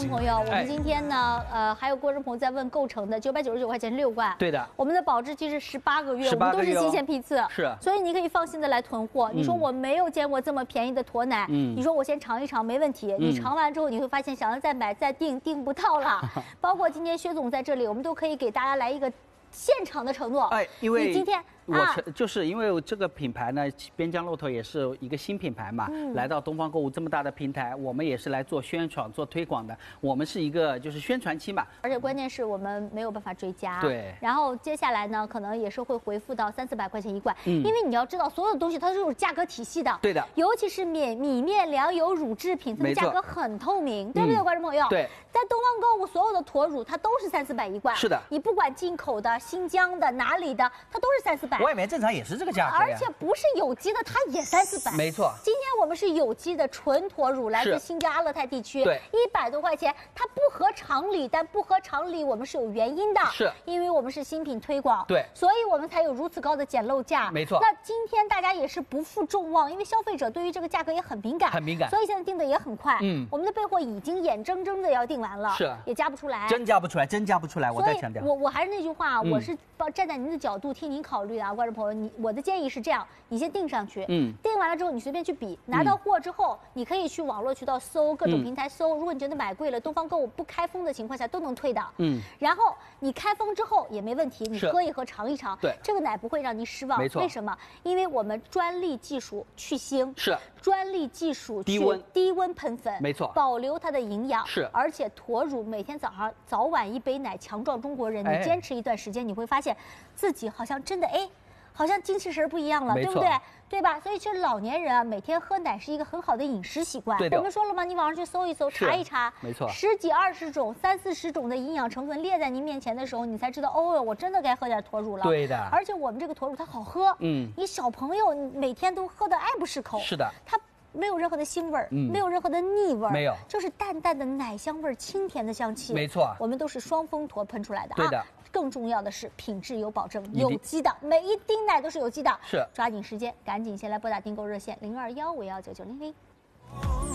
众朋友，我们今天呢，还有观众朋友在问购成的999块钱是6罐， 对的， 我们的保质期是18个月， 18 我们都个月是新鲜批次， 是， 所以你可以放心的来囤货。你说我没有见过这么便宜的驼奶，你说我先尝一尝没问题，你尝完之后你会发现想要再买再订不到了。包括今天薛总在这里，我们都可以给大家来一个现场的承诺。 哎，因为你今天。 就是因为这个品牌呢，边疆骆驼也是一个新品牌嘛，来到东方购物这么大的平台，我们也是来做宣传、做推广的。我们是一个就是宣传期嘛， 而且关键是我们没有办法追加。 对。 然后接下来呢，可能也是会回复到300-400块钱一罐，因为你要知道，所有的东西它都是有价格体系的。 对的。 尤其是米面粮油乳制品，它的价格很透明，对不对，观众朋友？ 对。 在东方购物，所有的驼乳它都是300-400一罐。 是的。 你不管进口的、新疆的、哪里的，它都是300-400。 外面正常也是这个价格， 而且不是有机的，它也300-400。 没错， 今天我们是有机的纯驼乳，来自新疆阿勒泰地区， 对 ，100多块钱，它不合常理，但不合常理我们是有原因的， 是因为我们是新品推广， 对， 所以我们才有如此高的捡漏价， 没错。 那今天大家也是不负众望，因为消费者对于这个价格也很敏感，所以现在定的也很快，我们的备货已经眼睁睁的要定完了， 是， 也加不出来， 真加不出来，真加不出来，我再强调， 我还是那句话，我是站在您的角度替您考虑的啊，观众朋友，我的建议是这样。你先订上去，订完了之后你随便去比，拿到货之后，你可以去网络渠道搜，各种平台搜。如果你觉得买贵了，东方购物不开封的情况下都能退的，然后你开封之后也没问题，你喝一喝尝一尝， 对， 这个奶不会让您失望。 没错， 为什么？因为我们专利技术去腥， 是专利技术去低温喷粉，没错，保留它的营养，是，而且驼乳每天早晚一杯奶，强壮中国人，你坚持一段时间，你会发现自己好像真的好像精气神不一样了，对不对？对吧？所以其实老年人啊，每天喝奶是一个很好的饮食习惯。我们说了吗？你网上去搜一搜，查一查， 没错 ，10几20种、30-40种的营养成分列在您面前的时候，你才知道，哦，我真的该喝点驼乳了。 对的。 而且我们这个驼乳它好喝，你小朋友每天都喝得爱不释口。 是的。 它没有任何的腥味儿，没有任何的腻味儿， 没有， 就是淡淡的奶香味儿、清甜的香气。 没错， 我们都是双峰驼喷出来的啊。 对的。 更重要的是品质有保证，有机的，每一滴奶都是有机的。 是， 抓紧时间，赶紧先来拨打订购热线0215519900。